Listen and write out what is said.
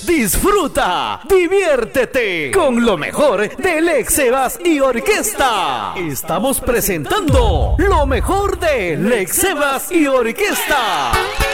Disfruta, diviértete con lo mejor de Lex Sebas y Orquesta. Estamos presentando lo mejor de Lex Sebas y Orquesta.